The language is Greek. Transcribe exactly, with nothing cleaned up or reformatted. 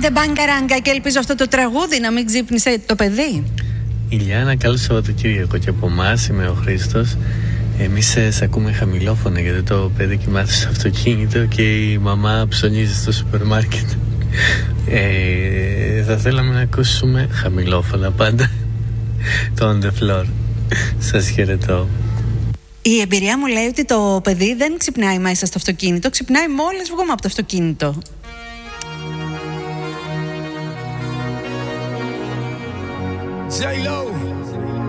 Άντε μπαγκαράγκα, και ελπίζω αυτό το τραγούδι να μην ξύπνησε το παιδί. Ηλιάνα, καλό Σαββατοκύριακο και από εμάς. Είμαι ο Χρήστος. Εμείς σε ακούμε χαμηλόφωνα γιατί το παιδί κοιμάται στο αυτοκίνητο και η μαμά ψωνίζει στο σούπερ μάρκετ. Ε, θα θέλαμε να ακούσουμε χαμηλόφωνα πάντα το On The Floor. Σας χαιρετώ. Η εμπειρία μου λέει ότι το παιδί δεν ξυπνάει μέσα στο αυτοκίνητο, ξυπνάει μόλις βγούμε από το αυτοκίνητο. J-Lo